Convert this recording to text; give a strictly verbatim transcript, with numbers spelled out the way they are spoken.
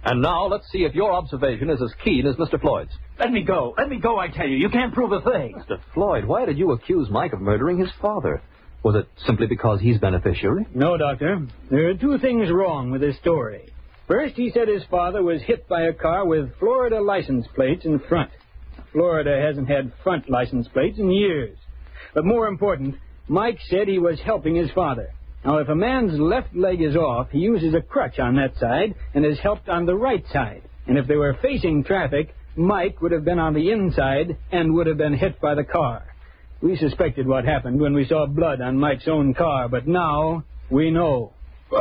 And now let's see if your observation is as keen as Mister Floyd's. Let me go. Let me go, I tell you. You can't prove a thing. Mister Floyd, why did you accuse Mike of murdering his father? Was it simply because he's beneficiary? No, Doctor. There are two things wrong with this story. First, he said his father was hit by a car with Florida license plates in front. Florida hasn't had front license plates in years. But more important, Mike said he was helping his father. Now, if a man's left leg is off, he uses a crutch on that side and is helped on the right side. And if they were facing traffic, Mike would have been on the inside and would have been hit by the car. We suspected what happened when we saw blood on Mike's own car, but now we know.